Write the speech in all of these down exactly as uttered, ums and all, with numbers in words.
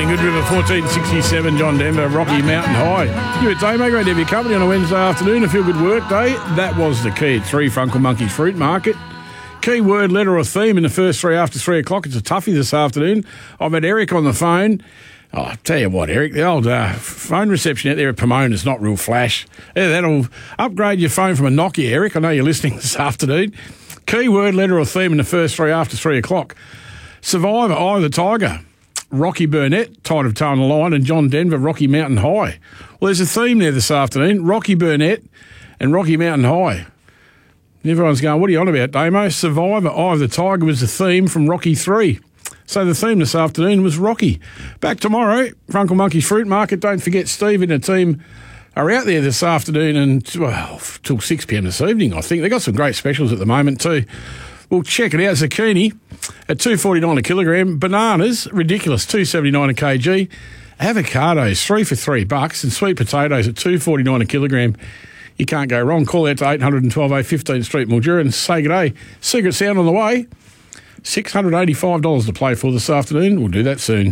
morning. Good River fourteen sixty-seven, John Denver, Rocky Mountain High. You at Damo, great to have your company on a Wednesday afternoon. A feel-good work day. That was the key at three, Frunkle Monkeys Fruit Market. Key word, letter or theme in the first three after three o'clock. It's a toughie this afternoon. I've had Eric on the phone. Oh, I'll tell you what, Eric, the old uh, phone reception out there at Pomona is not real flash. Yeah, that'll upgrade your phone from a Nokia, Eric. I know you're listening this afternoon. Key word, letter or theme in the first three after three o'clock. Survivor, Eye of the Tiger. Rocky Burnett, Tide of Toe on the Line, and John Denver, Rocky Mountain High. Well, there's a theme there this afternoon. Rocky Burnett and Rocky Mountain High. Everyone's going, what are you on about, Damo? Survivor, Eye of the Tiger was the theme from Rocky three. So the theme this afternoon was Rocky. Back tomorrow, Frunkle Monkeys Fruit Market. Don't forget Steve and the team are out there this afternoon and, well, till six p m this evening, I think. They've got some great specials at the moment too. Well, check it out. Zucchini at two forty-nine a kilogram. Bananas, ridiculous, two seventy-nine a kg. Avocados, three for three bucks. And sweet potatoes at two forty-nine a kilogram. You can't go wrong. Call out to eight one two A fifteenth Street, Mildura, and say good day. Secret Sound on the way. six hundred eighty-five dollars to play for this afternoon. We'll do that soon.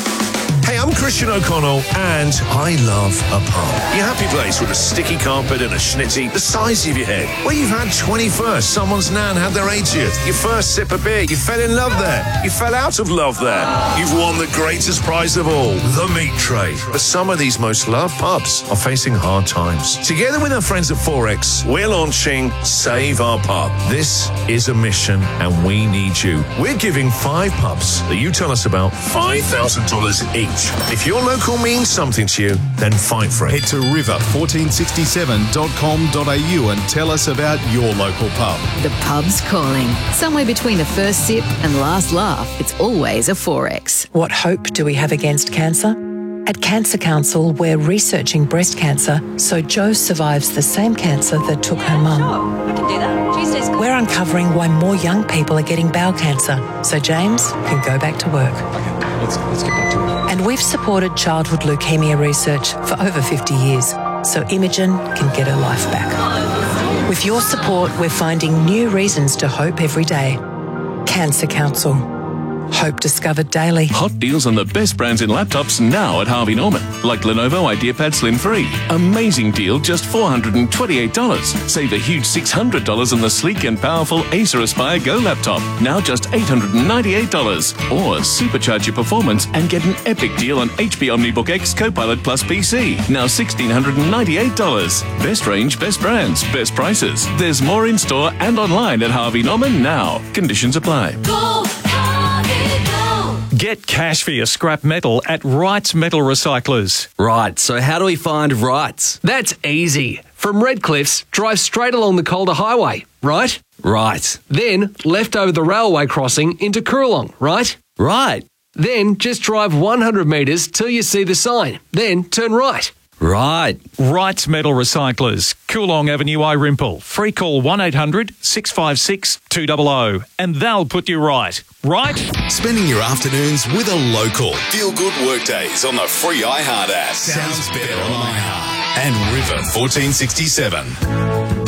Hey, I'm Christian O'Connell, and I love a pub. Your happy place with a sticky carpet and a schnitty the size of your head. Where you've had twenty-first, someone's nan had their eightieth, your first sip of beer, you fell in love there, you fell out of love there. You've won the greatest prize of all, the meat tray. But some of these most loved pubs are facing hard times. Together with our friends at Forex, we're launching Save Our Pub. This is a mission, and we need you. We're giving five pubs that you tell us about five thousand dollars each. If your local means something to you, then fight for it. Head to river fourteen sixty-seven dot com dot a u and tell us about your local pub. The pub's calling. Somewhere between the first sip and last laugh, it's always a Forex. What hope do we have against cancer? At Cancer Council, we're researching breast cancer so Jo survives the same cancer that took her mum. Sure, we can do that. Tuesday's good. We're uncovering why more young people are getting bowel cancer so James can go back to work. Okay, let's, let's get back to work. And we've supported childhood leukemia research for over fifty years so Imogen can get her life back. With your support, we're finding new reasons to hope every day. Cancer Council. Hope discovered daily. Hot deals on the best brands in laptops now at Harvey Norman. Like Lenovo IdeaPad Slim three. Amazing deal, just four hundred twenty-eight dollars. Save a huge six hundred dollars on the sleek and powerful Acer Aspire Go laptop. Now just eight hundred ninety-eight dollars. Or supercharge your performance and get an epic deal on H P OmniBook X Copilot Plus P C. Now one thousand six hundred ninety-eight dollars. Best range, best brands, best prices. There's more in store and online at Harvey Norman now. Conditions apply. Go! Get cash for your scrap metal at Wrights Metal Recyclers. Right, so how do we find Wrights? That's easy. From Redcliffs, drive straight along the Calder Highway, right? Right. Then left over the railway crossing into Coorong, right? Right. Then just drive one hundred metres till you see the sign. Then turn right. Right. Wrights Metal Recyclers, Coorong Avenue, Irimple. Free call one eight hundred six five six two zero zero and they'll put you right. Right? Spending your afternoons with a local. Feel good workdays on the free iHeart app. Sounds better on iHeart. And River fourteen sixty-seven.